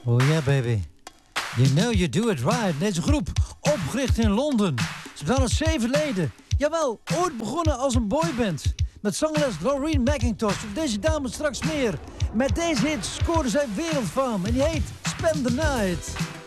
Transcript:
Oh yeah, baby. You know you do it right. Deze groep, opgericht in Londen. Ze bestaan al 7 leden. Jawel, ooit begonnen als een boyband. Met zangeres Laureen McIntosh. Of deze dame straks meer. Met deze hit scoorde zij wereldfaam. En die heet Spend the Night.